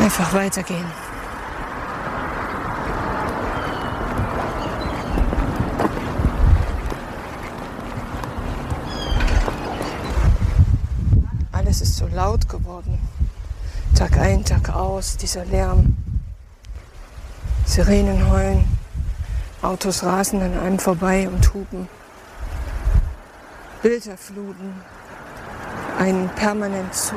Einfach weitergehen. Alles ist so laut geworden. Tag ein, Tag aus, dieser Lärm. Sirenen heulen, Autos rasen an einem vorbei und hupen. Bilderfluten einen permanent zu.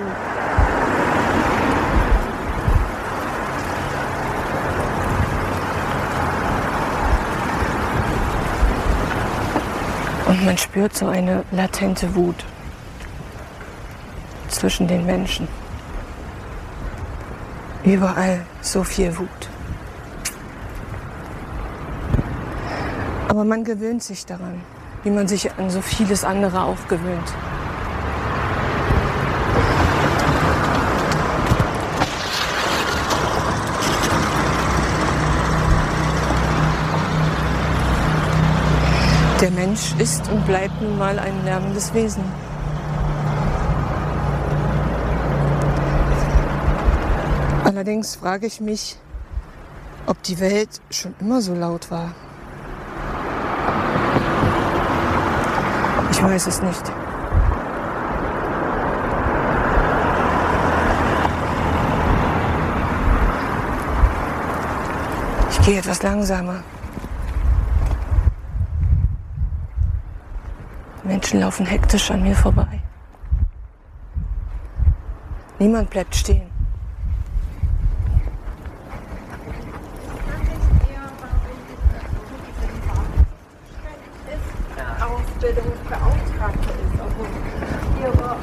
Und man spürt so eine latente Wut zwischen den Menschen. Überall so viel Wut. Aber man gewöhnt sich daran, wie man sich an so vieles andere auch gewöhnt. Der Mensch ist und bleibt nun mal ein lärmendes Wesen. Allerdings frage ich mich, ob die Welt schon immer so laut war. Ich weiß es nicht. Ich gehe etwas langsamer. Menschen laufen hektisch an mir vorbei. Niemand bleibt stehen. Ausbildungsbeauftragte ist, also ihre.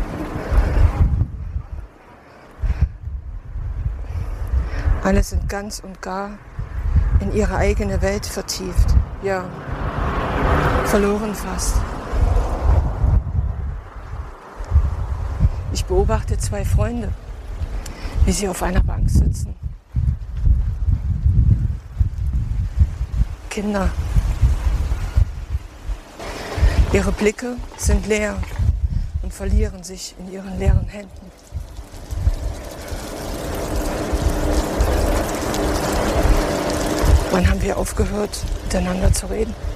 Alle sind ganz und gar in ihre eigene Welt vertieft. Ja, verloren fast. Ich beobachte zwei Freunde, wie sie auf einer Bank sitzen. Kinder. Ihre Blicke sind leer und verlieren sich in ihren leeren Händen. Wann haben wir aufgehört, miteinander zu reden?